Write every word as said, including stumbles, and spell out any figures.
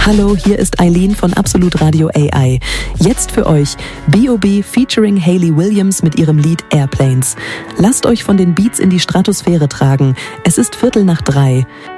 Hallo, hier ist Eileen von Absolut Radio A I. Jetzt für euch B O B featuring Hayley Williams mit ihrem Lied Airplanes. Lasst euch von den Beats in die Stratosphäre tragen. Es ist Viertel nach drei.